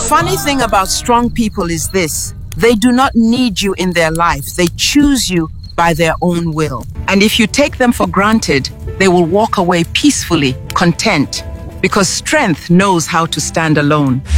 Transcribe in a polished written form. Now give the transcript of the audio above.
funny thing about strong people is this: they do not need you in their life. They choose you by their own will. And if you take them for granted, they will walk away peacefully, content, because strength knows how to stand alone.